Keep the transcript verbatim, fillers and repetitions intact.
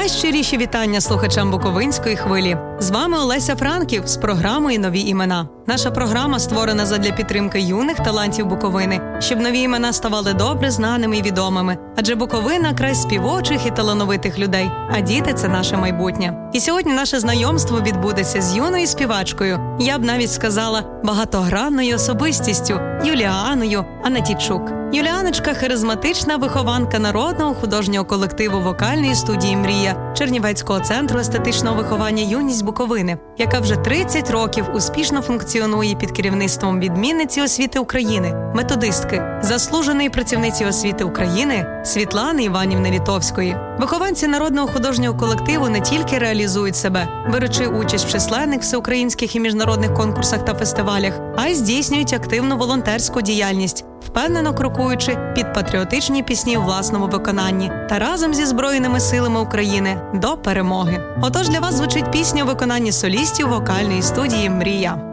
Найщиріші вітання слухачам Буковинської хвилі. З вами Олеся Франків з програмою «Нові імена». Наша програма створена задля підтримки юних талантів Буковини, щоб нові імена ставали добре знаними і відомими. Адже Буковина – край співочих і талановитих людей, а діти – це наше майбутнє. І сьогодні наше знайомство відбудеться з юною співачкою, я б навіть сказала, багатогранною особистістю – Юліаною Анатійчук. Юліаночка – харизматична вихованка народного художнього колективу вокальної студії «Мрія» Чернівецького центру естетичного виховання «Юність Буковини», яка вже тридцять років успішно функціонує під керівництвом відмінниці освіти України, методистки, заслуженої працівниці освіти України Світлани Іванівни Літовської. Вихованці народного художнього колективу не тільки реалізують себе, беручи участь в численних всеукраїнських і міжнародних конкурсах та фестивалях, а й здійснюють активну волонтерську діяльність, впевнено крокуючи під патріотичні пісні у власному виконанні та разом зі Збройними силами України до перемоги. Отож для вас звучить пісня у виконанні солістів вокальної студії «Мрія».